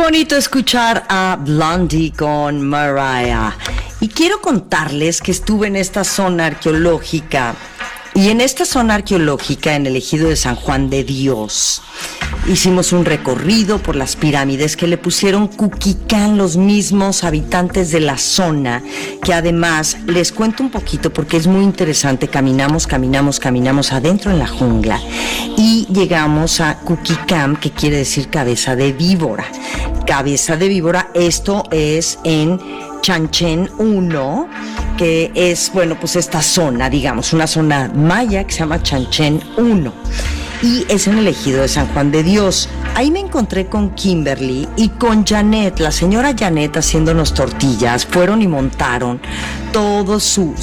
bonito escuchar a Blondie con Mariah. Y quiero contarles que estuve en esta zona arqueológica. Y en esta zona arqueológica, en el ejido de San Juan de Dios, hicimos un recorrido por las pirámides que le pusieron Cuquicán los mismos habitantes de la zona, que además les cuento un poquito porque es muy interesante. Caminamos adentro en la jungla y llegamos a Cuquicán, que quiere decir cabeza de víbora. Cabeza de víbora, esto es en Chalchén 1, que es, bueno, pues esta zona, digamos, una zona maya que se llama Chalchén 1. Y es en el ejido de San Juan de Dios. Ahí me encontré con Kimberly y con Janet, la señora Janet, haciéndonos tortillas. Fueron y montaron todo su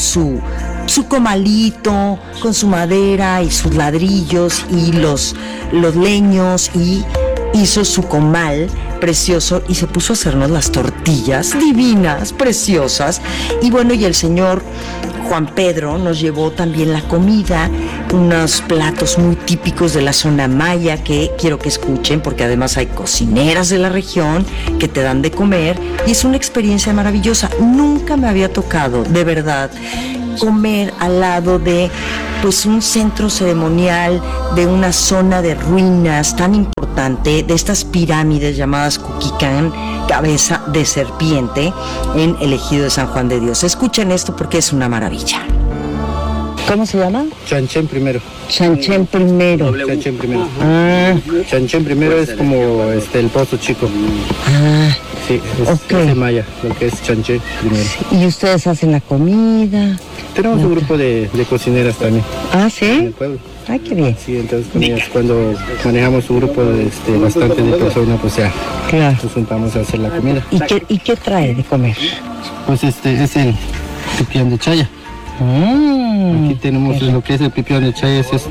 comalito con su madera y sus ladrillos y los leños, y hizo su comal precioso y se puso a hacernos las tortillas divinas, preciosas. Y bueno, y el señor Juan Pedro nos llevó también la comida, unos platos muy típicos de la zona maya que quiero que escuchen, porque además hay cocineras de la región que te dan de comer y es una experiencia maravillosa. Nunca me había tocado, de verdad, comer al lado de pues un centro ceremonial, de una zona de ruinas tan importante, de estas pirámides llamadas Cuquicán, cabeza de serpiente, en el ejido de San Juan de Dios. Escuchen esto porque es una maravilla. ¿Cómo se llama? Chalchén primero. Chalchén primero. Chalchén primero. Ah. Chalchén primero es como el pozo chico. Ah. Sí, es maya, lo que es Chalchén primero. ¿Y ustedes hacen la comida? Tenemos un grupo de cocineras también. Ah, ¿sí? En el pueblo. Ay, qué bien. Sí, entonces con ellas, cuando manejamos un grupo bastante de personas, pues ya claro, nos juntamos a hacer la comida. ¿Y qué trae de comer? Pues es el pipián de chaya. Aquí tenemos lo que es el pipián de chaya, es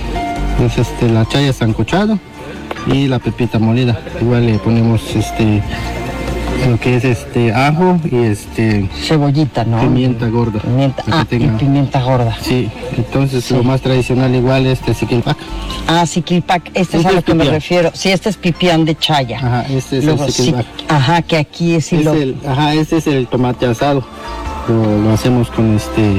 la chaya sancochado y la pepita molida. Igual le ponemos lo que es ajo y cebollita, ¿no? Pimienta gorda. Y pimienta gorda. Sí, entonces sí. Lo más tradicional igual es siquilpac. Ah, siquilpac, este es a lo que me refiero. Sí, este es pipián de chaya. Ajá, este es el siquilpac. Ajá, que aquí es este es el tomate asado. Lo hacemos con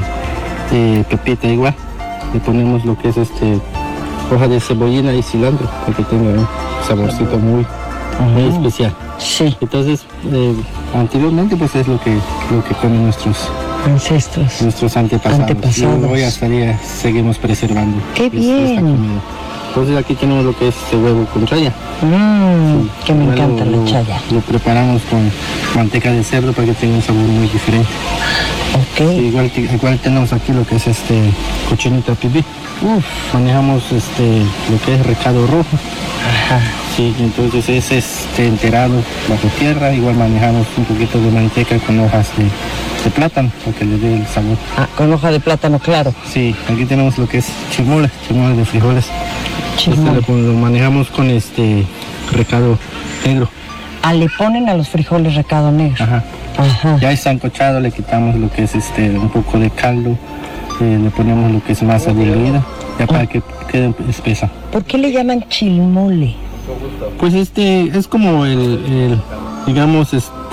pepita igual. Le ponemos lo que es hoja de cebollina y cilantro para que tenga un saborcito muy especial. Sí. Entonces, anteriormente pues es lo que comen nuestros ancestros, nuestros antepasados. Y hoy hasta día seguimos preservando. ¡Qué bien! Esta comida. Entonces aquí tenemos lo que es huevo con chaya. Sí, que me encanta la chaya. Lo preparamos con manteca de cerdo para que tenga un sabor muy diferente. Ok. Igual tenemos aquí lo que es cochinita pipí. Manejamos lo que es recado rojo. Ajá. Sí, entonces es enterado bajo tierra. Igual manejamos un poquito de manteca con hojas de plátano para que le dé el sabor. Ah, con hoja de plátano, claro. Sí, aquí tenemos lo que es chimole de frijoles. Lo manejamos con recado negro. Ah, le ponen a los frijoles recado negro. Ajá. Ajá. Ya está sancochado, le quitamos lo que es un poco de caldo, le ponemos lo que es masa diluida, ya para que quede espesa. ¿Por qué le llaman chilmole? Pues es como digamos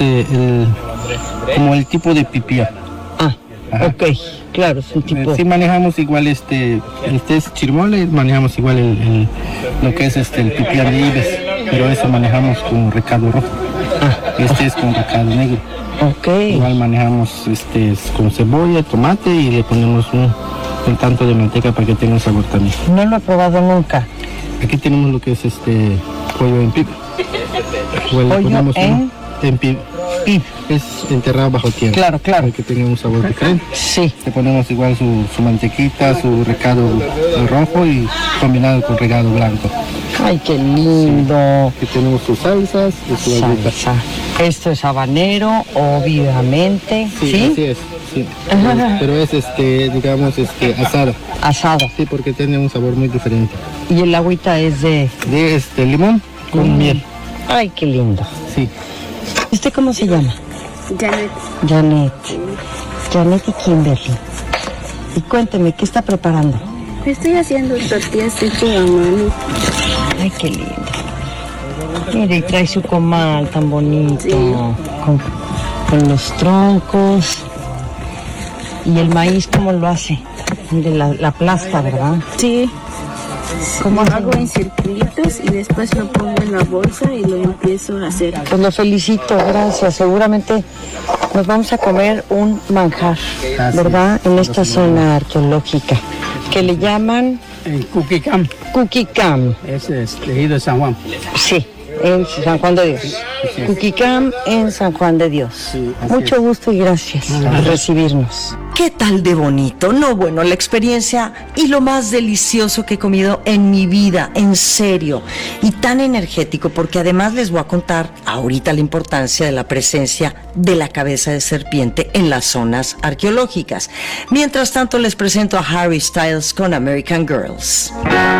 como el tipo de pipián. Ah, ajá. Ok, claro, es un tipo. Sí manejamos igual es chirmole, manejamos igual lo que es el pipián de Ibes, pero eso manejamos con recado rojo. Este es con recado negro. Okay. Igual manejamos con cebolla, tomate y le ponemos un tanto de manteca para que tenga sabor también. No lo he probado nunca. Aquí tenemos lo que es pollo en pip. Igual le ponemos en pip. Es enterrado bajo tierra. Claro. Para que tenga un sabor diferente. Sí. Le ponemos igual su mantequita, su recado rojo y combinado con regado blanco. Ay, qué lindo. Aquí tenemos sus salsas y su salsa. Esto es habanero, obviamente. Sí, así es. Sí. Pero es digamos asada. Asada. Sí, porque tiene un sabor muy diferente. Y el agüita es de limón con miel. Ay, qué lindo. Sí. ¿Usted cómo se llama? Janet. Janet y Kimberly. Y cuénteme, ¿qué está preparando? Estoy haciendo tortillas hechas a mano. Ay, qué lindo. Mire, y trae su comal tan bonito, sí. con los troncos. ¿Y el maíz cómo lo hace? De la plasta, ¿verdad? Sí. ¿Cómo lo hago en circulitos y después lo pongo en la bolsa y lo empiezo a hacer. Pues lo felicito, gracias. Seguramente nos vamos a comer un manjar, ¿verdad? En esta zona arqueológica, que le llaman... Cuquicam. Cuquicam. Es ejido de San Juan. Sí, en San Juan de Dios. Cuquicam en San Juan de Dios. Sí, mucho gusto y gracias por recibirnos. ¿Qué tal de bonito? No, bueno, la experiencia y lo más delicioso que he comido en mi vida, en serio, y tan energético, porque además les voy a contar ahorita la importancia de la presencia de la cabeza de serpiente en las zonas arqueológicas. Mientras tanto, les presento a Harry Styles con American Girls.